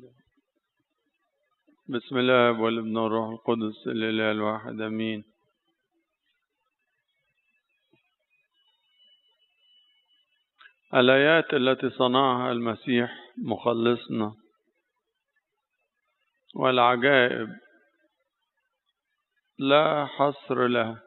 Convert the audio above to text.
بسم الله والابن والروح القدس الإله الواحد أمين. الآيات التي صنعها المسيح مخلصنا والعجائب لا حصر لها.